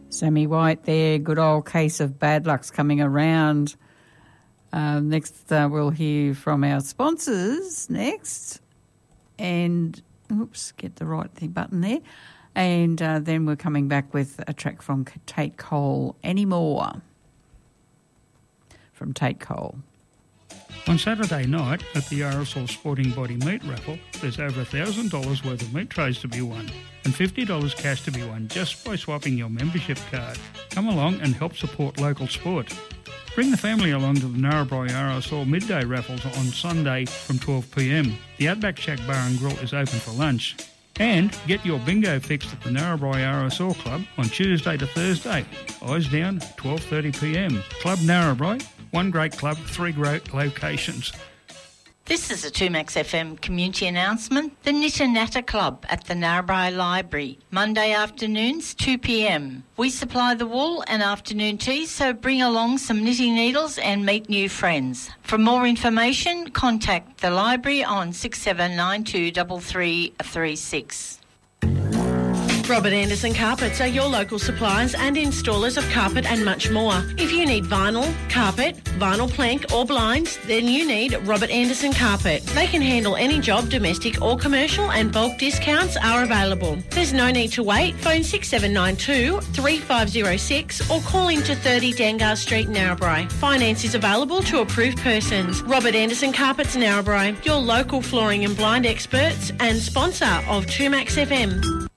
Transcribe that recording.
Sammy White there, good old case of bad luck's coming around. Next, we'll hear from our sponsors next. And, oops, get the right button there. And then we're coming back with a track from Tate Cole, Anymore, from Tate Cole. On Saturday night at the RSL Sporting Body Meat Raffle, there's over $1,000 worth of meat trays to be won and $50 cash to be won just by swapping your membership card. Come along and help support local sport. Bring the family along to the Narrabri RSL Midday Raffles on Sunday from 12 p.m. The Outback Shack Bar and Grill is open for lunch. And get your bingo fixed at the Narrabri RSL Club on Tuesday to Thursday. Eyes down, 12:30 p.m. Club Narrabri, one great club, three great locations. This is a 2Max FM community announcement. The Knitter Natter Club at the Narrabri Library, Monday afternoons, 2 p.m. We supply the wool and afternoon tea, so bring along some knitting needles and meet new friends. For more information, contact the library on 6792 3336. Robert Anderson Carpets are your local suppliers and installers of carpet and much more. If you need vinyl, carpet, vinyl plank or blinds, then you need Robert Anderson Carpet. They can handle any job, domestic or commercial, and bulk discounts are available. There's no need to wait. Phone 6792 3506 or call into 30 Dangar Street, Narrabri. Finance is available to approved persons. Robert Anderson Carpets, Narrabri, your local flooring and blind experts and sponsor of 2Max FM.